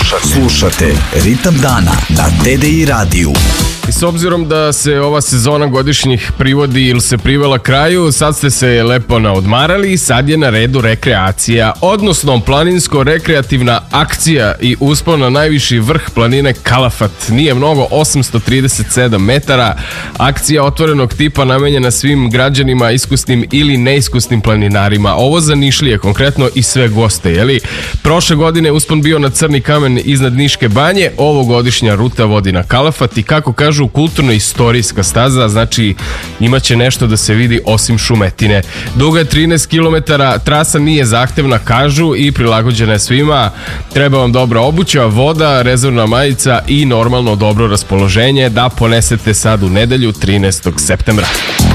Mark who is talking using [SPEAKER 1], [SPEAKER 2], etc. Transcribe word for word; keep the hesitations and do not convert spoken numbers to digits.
[SPEAKER 1] Slušate, slušate Ritam dana na T D I radiju.
[SPEAKER 2] I s obzirom da se ova sezona godišnjih privodi ili se privela kraju, sad ste se lepo naodmarali i sad je na redu rekreacija, odnosno planinsko-rekreativna akcija i uspon na najviši vrh planine Kalafat. Nije mnogo, osamsto trideset sedam metara. Akcija otvorenog tipa namenjena svim građanima, iskusnim ili neiskusnim planinarima. Ovo za Nišlije, konkretno i sve goste, jeli? Prošle godine uspon bio na Crni kamen iznad Niške banje, ovogodišnja ruta vodi na Kalafat i kako kažu kulturno-istorijska staza, znači imaće nešto da se vidi osim šumetine. Duga je trinaest kilometara, trasa nije zahtevna, kažu, i prilagođena je svima. Treba vam dobra obuća, voda, rezervna majica i normalno dobro raspoloženje da ponesete sad u nedelju trinaestog septembra.